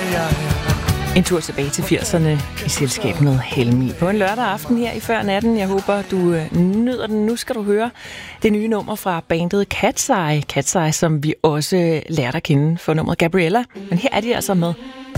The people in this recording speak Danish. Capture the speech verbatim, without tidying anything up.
En tur tilbage til firserne i selskab med Helmi på en lørdag aften her i før natten. Jeg håber, du nyder den. Nu skal du høre det nye nummer fra bandet Cat's Eye. Cat's Eye, som vi også lærte at kende for nummeret Gabriella. Men her er de altså med